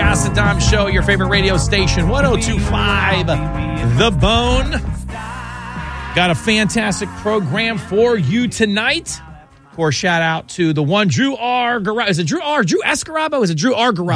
Gas and Dime Show, your favorite radio station, 102.5 The Bone. Got a fantastic program for you tonight. Of course, shout out to the one, Drew R. Garabo. Is it Drew R. Drew S. Garabo? Is it Drew R. Garabo?